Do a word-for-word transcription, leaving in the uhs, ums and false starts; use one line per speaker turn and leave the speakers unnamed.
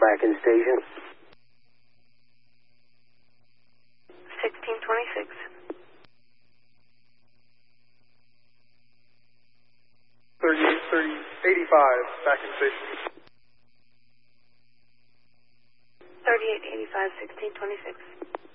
back in station.
sixteen twenty-six.
thirty-eight thirty, eighty-five, back in station.
thirty-eight eighty-five, sixteen twenty-six.